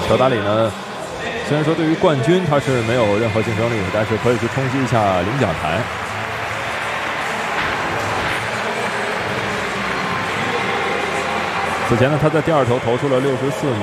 乔达里呢，虽然说对于冠军他是没有任何竞争力的，但是可以去冲击一下领奖台。此前呢，他在第2投投出了64米。